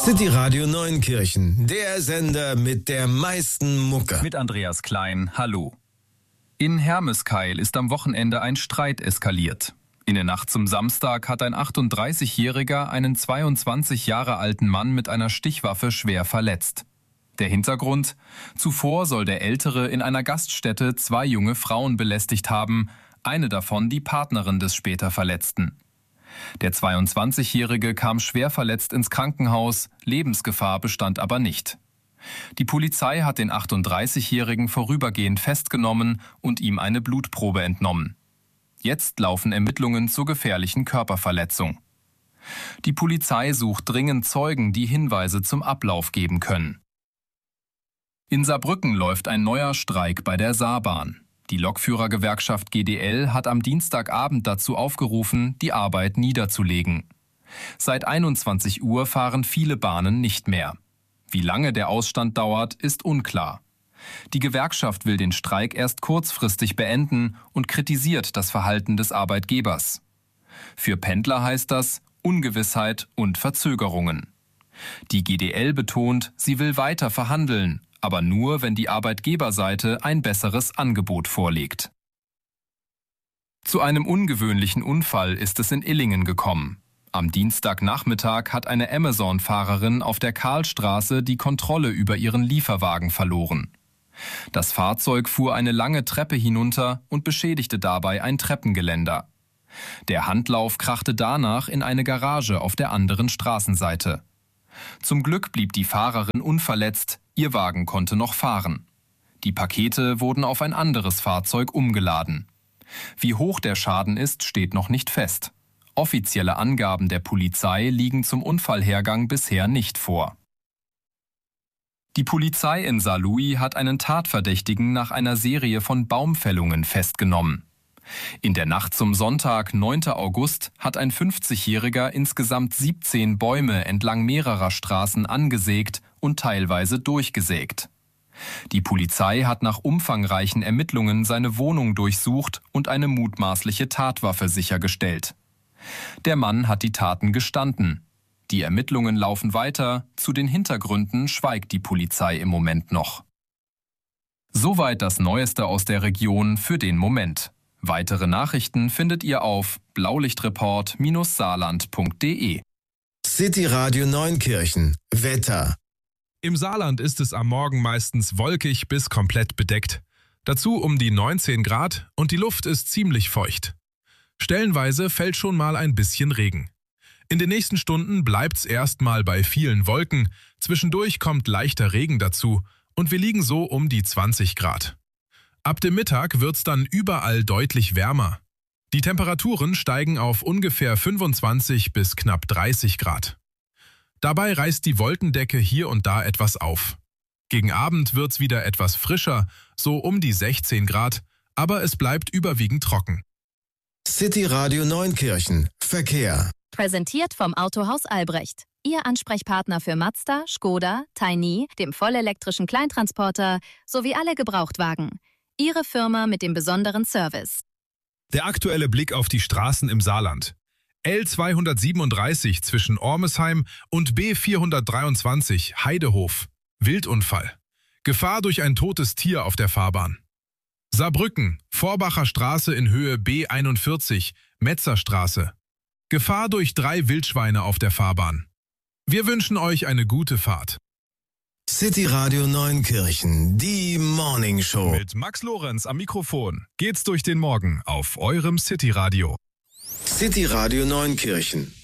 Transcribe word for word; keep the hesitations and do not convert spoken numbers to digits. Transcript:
City Radio Neunkirchen, der Sender mit der meisten Mucke. Mit Andreas Klein, hallo. In Hermeskeil ist am Wochenende ein Streit eskaliert. In der Nacht zum Samstag hat ein achtunddreißigjähriger einen zweiundzwanzig Jahre alten Mann mit einer Stichwaffe schwer verletzt. Der Hintergrund: Zuvor soll der Ältere in einer Gaststätte zwei junge Frauen belästigt haben, eine davon die Partnerin des später Verletzten. Der zweiundzwanzigjährige kam schwer verletzt ins Krankenhaus, Lebensgefahr bestand aber nicht. Die Polizei hat den achtunddreißigjährigen vorübergehend festgenommen und ihm eine Blutprobe entnommen. Jetzt laufen Ermittlungen zur gefährlichen Körperverletzung. Die Polizei sucht dringend Zeugen, die Hinweise zum Ablauf geben können. In Saarbrücken läuft ein neuer Streik bei der Saarbahn. Die Lokführergewerkschaft G D L hat am Dienstagabend dazu aufgerufen, die Arbeit niederzulegen. Seit einundzwanzig Uhr fahren viele Bahnen nicht mehr. Wie lange der Ausstand dauert, ist unklar. Die Gewerkschaft will den Streik erst kurzfristig beenden und kritisiert das Verhalten des Arbeitgebers. Für Pendler heißt das Ungewissheit und Verzögerungen. Die G D L betont, sie will weiter verhandeln, aber nur, wenn die Arbeitgeberseite ein besseres Angebot vorlegt. Zu einem ungewöhnlichen Unfall ist es in Illingen gekommen. Am Dienstagnachmittag hat eine Amazon-Fahrerin auf der Karlstraße die Kontrolle über ihren Lieferwagen verloren. Das Fahrzeug fuhr eine lange Treppe hinunter und beschädigte dabei ein Treppengeländer. Der Handlauf krachte danach in eine Garage auf der anderen Straßenseite. Zum Glück blieb die Fahrerin unverletzt, ihr Wagen konnte noch fahren. Die Pakete wurden auf ein anderes Fahrzeug umgeladen. Wie hoch der Schaden ist, steht noch nicht fest. Offizielle Angaben der Polizei liegen zum Unfallhergang bisher nicht vor. Die Polizei in Saarlouis hat einen Tatverdächtigen nach einer Serie von Baumfällungen festgenommen. In der Nacht zum Sonntag, neunten August, hat ein fünfzigjähriger insgesamt siebzehn Bäume entlang mehrerer Straßen angesägt und teilweise durchgesägt. Die Polizei hat nach umfangreichen Ermittlungen seine Wohnung durchsucht und eine mutmaßliche Tatwaffe sichergestellt. Der Mann hat die Taten gestanden. Die Ermittlungen laufen weiter, zu den Hintergründen schweigt die Polizei im Moment noch. Soweit das Neueste aus der Region für den Moment. Weitere Nachrichten findet ihr auf blaulichtreport Bindestrich saarland Punkt de. City Radio Neunkirchen. Wetter. Im Saarland ist es am Morgen meistens wolkig bis komplett bedeckt. Dazu um die neunzehn Grad und die Luft ist ziemlich feucht. Stellenweise fällt schon mal ein bisschen Regen. In den nächsten Stunden bleibt's erstmal bei vielen Wolken, zwischendurch kommt leichter Regen dazu und wir liegen so um die zwanzig Grad. Ab dem Mittag wird's dann überall deutlich wärmer. Die Temperaturen steigen auf ungefähr fünfundzwanzig bis knapp dreißig Grad. Dabei reißt die Wolkendecke hier und da etwas auf. Gegen Abend wird's wieder etwas frischer, so um die sechzehn Grad, aber es bleibt überwiegend trocken. City Radio Neunkirchen. Verkehr. Präsentiert vom Autohaus Albrecht. Ihr Ansprechpartner für Mazda, Skoda, Tiny, dem vollelektrischen Kleintransporter sowie alle Gebrauchtwagen. Ihre Firma mit dem besonderen Service. Der aktuelle Blick auf die Straßen im Saarland. L zweihundertsiebenunddreißig zwischen Ormesheim und B vierhundertdreiundzwanzig Heidehof. Wildunfall. Gefahr durch ein totes Tier auf der Fahrbahn. Saarbrücken, Vorbacher Straße in Höhe B einundvierzig, Metzerstraße. Gefahr durch drei Wildschweine auf der Fahrbahn. Wir wünschen euch eine gute Fahrt. City Radio Neunkirchen, die Morning Show. Mit Max Lorenz am Mikrofon geht's durch den Morgen auf eurem City Radio. City Radio Neunkirchen.